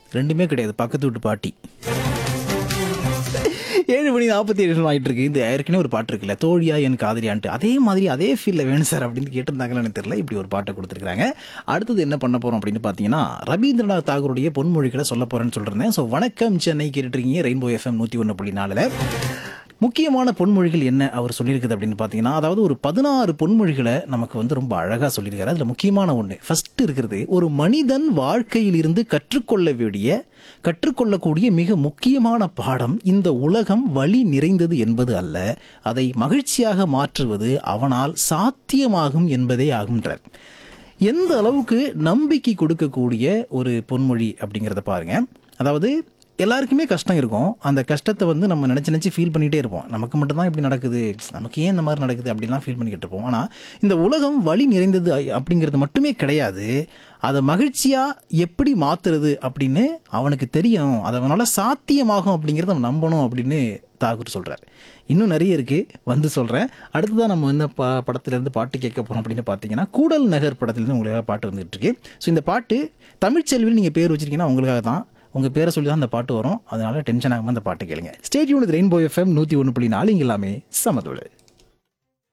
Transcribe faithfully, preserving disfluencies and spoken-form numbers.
ரெண்டுமே கிடையாது, பக்கத்து வீட்டு பாட்டி. ஏழு மணி நாற்பத்தி ஏழு நிமிஷம் ஆகிட்டு இருக்கு. இந்த ஏற்கனவே ஒரு பாட்டு இருக்குல்ல, தோழியா என் காதலியான்ட்டு, அதே மாதிரி அதே ஃபீல்டில் வேணும் சார் அப்படின்னு கேட்டிருந்தாங்கன்னு எனக்கு தெரியல. இப்படி ஒரு பாட்டை கொடுத்துருக்காங்க. அடுத்தது என்ன பண்ண போகிறோம் அப்படின்னு பார்த்தீங்கன்னா, ரவீந்திரநாத் தாகூருடைய பொன்மொழிகளை சொல்ல போகிறேன்னு சொல்லியிருந்தேன். ஸோ வணக்கம் சென்னை கேட்டுருக்கீங்க ரெயின்போ எஃப்எம் நூற்றி ஒன்று புள்ளி நாலில். முக்கியமான பொன்மொழிகள் என்ன அவர் சொல்லியிருக்குது அப்படின்னு பார்த்தீங்கன்னா, அதாவது ஒரு பதினாறு பொன்மொழிகளை நமக்கு வந்து ரொம்ப அழகாக சொல்லியிருக்காரு. அதில் முக்கியமான ஒன்று ஃபஸ்ட்டு இருக்கிறது, ஒரு மனிதன் வாழ்க்கையிலிருந்து கற்றுக்கொள்ள வேண்டிய கற்றுக்கொள்ளக்கூடிய மிக முக்கியமான பாடம், இந்த உலகம் வலி நிறைந்தது என்பது அல்ல, அதை மகிழ்ச்சியாக மாற்றுவது அவனால் சாத்தியமாகும் என்பதே ஆகுன்றார். எந்த அளவுக்கு நம்பிக்கை கொடுக்கக்கூடிய ஒரு பொன்மொழி அப்படிங்கிறத பாருங்க. அதாவது எல்லாருக்குமே கஷ்டம் இருக்கும். அந்த கஷ்டத்தை வந்து நம்ம நினச்சி நினச்சி ஃபீல் பண்ணிகிட்டே இருப்போம். நமக்கு மட்டும்தான் இப்படி நடக்குது, நமக்கு ஏன் இந்த மாதிரி நடக்குது அப்படின்லாம் ஃபீல் பண்ணிக்கிட்டு இருப்போம். ஆனால் இந்த உலகம் வலி நிறைந்தது அப்படிங்கிறது மட்டுமே கிடையாது, அதை மகிழ்ச்சியாக எப்படி மாற்றுறது அப்படின்னு அவனுக்கு தெரியும், அது அவனால் சாத்தியமாகும் அப்படிங்கிறத அவன் நம்பணும் அப்படின்னு தாகூர் சொல்கிறார். இன்னும் நிறைய இருக்குது, வந்து சொல்கிறேன். அடுத்ததான் நம்ம வந்து ப படத்துலேருந்து பாட்டு கேட்க போகிறோம் அப்படின்னு பார்த்தீங்கன்னா, கூடல் நகர் படத்துலேருந்து உங்களுக்காக பாட்டு வந்துட்டு இருக்கு. ஸோ இந்த பாட்டு தமிழ்ச்செல்வின்னு நீங்கள் பேர் வச்சிருக்கீங்கன்னா உங்களுக்காக தான். உங்கள் பேரை சொல்லி தான் அந்த பாட்டு வரும், அதனால டென்ஷன் ஆகாமல் அந்த பாட்டு கேளுங்க. Stay tune with rainbow FM நூற்றி ஒன்று புள்ளி நாலு. இங்கே எல்லாமே சமதோடு.